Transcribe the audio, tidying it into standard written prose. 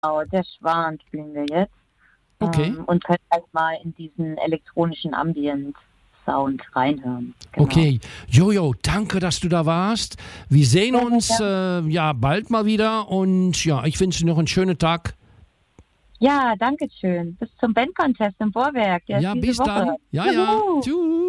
Genau, der Schwan spielen wir jetzt. Okay. Und können halt mal in diesen elektronischen Ambient-Sound reinhören. Genau. Okay. Jojo, danke, dass du da warst. Wir sehen uns bald mal wieder und ja, ich wünsche dir noch einen schönen Tag. Ja, danke schön. Bis zum Bandcontest im Vorwerk. Der ist Ja, diese bis Woche. dann. Ja, ja. Juhu. Tschüss.